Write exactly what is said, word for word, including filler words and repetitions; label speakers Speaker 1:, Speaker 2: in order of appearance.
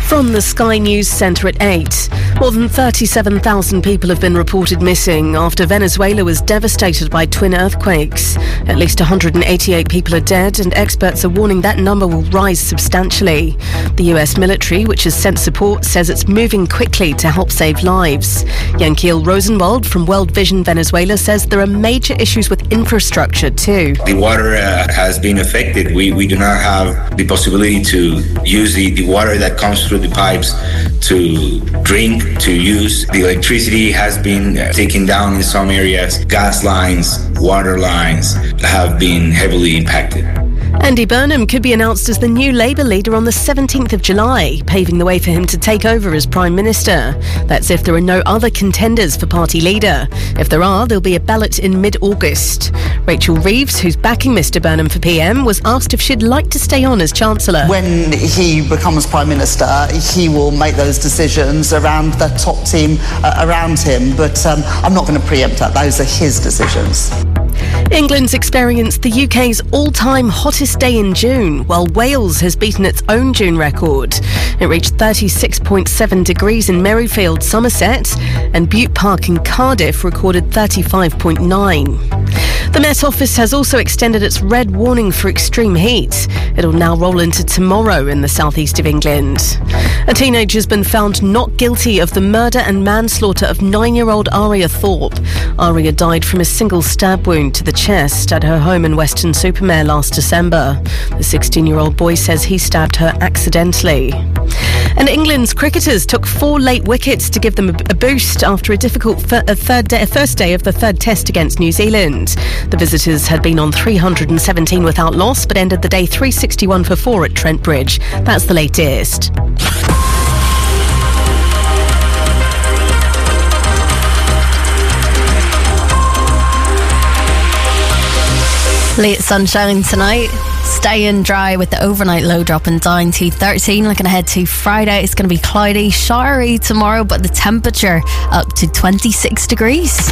Speaker 1: From the Sky News Centre at eight. More than thirty-seven thousand people have been reported missing after Venezuela was devastated by twin earthquakes. At least one hundred eighty-eight people are dead, and experts are warning that number will rise substantially. The U S military, which has sent support, says it's moving quickly to help save lives. Yankiel Rosenwald from World Vision Venezuela says there are major issues with infrastructure too.
Speaker 2: The water uh, has been affected. We, we do not have the possibility to use the, the water that comes through the pipes to drink, to use. The electricity has been taken down in some areas. Gas lines, water lines have been heavily impacted.
Speaker 1: Andy Burnham could be announced as the new Labour leader on the seventeenth of July, paving the way for him to take over as Prime Minister. That's if there are no other contenders for party leader. If there are, there'll be a ballot in mid-August. Rachel Reeves, who's backing Mr Burnham for P M, was asked if she'd like to stay on as Chancellor.
Speaker 3: When he becomes Prime Minister, he will make those decisions around the top team uh, around him, but um, I'm not going to preempt that. Those are his decisions.
Speaker 1: England's experienced the U K's all-time hottest day in June, while Wales has beaten its own June record. It reached thirty-six point seven degrees in Merrifield, Somerset, and Butte Park in Cardiff recorded thirty-five point nine. The Met Office has also extended its red warning for extreme heat. It'll now roll into tomorrow in the southeast of England. A teenager has been found not guilty of the murder and manslaughter of nine-year-old Aria Thorpe. Aria died from a single stab wound to the chest at her home in Weston-super-Mare last December. The sixteen-year-old boy says he stabbed her accidentally. And England's cricketers took four late wickets to give them a boost after a difficult fir- a third day, a first day of the third test against New Zealand. The visitors had been on three hundred seventeen without loss, but ended the day three sixty-one for four at Trent Bridge. That's the latest.
Speaker 4: Late sunshine tonight, staying dry with the overnight low dropping down to thirteen. Looking ahead to Friday, it's going to be cloudy, showery tomorrow, but the temperature up to twenty-six degrees.